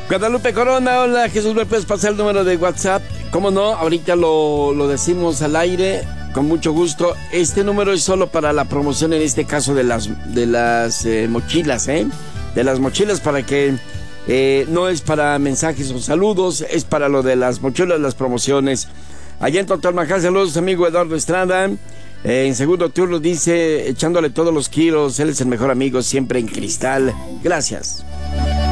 Guadalupe Corona, hola Jesús, ¿me puedes pasar el número de WhatsApp? ¿Cómo no? Ahorita lo decimos al aire, con mucho gusto. Este número es solo para la promoción, en este caso de las mochilas, de las mochilas, para que no es para mensajes o saludos, es para lo de las mochilas, las promociones. Allá en Totalmajal, saludos amigo Eduardo Estrada. En segundo turno dice, echándole todos los kilos, él es el mejor amigo, siempre en cristal. Gracias.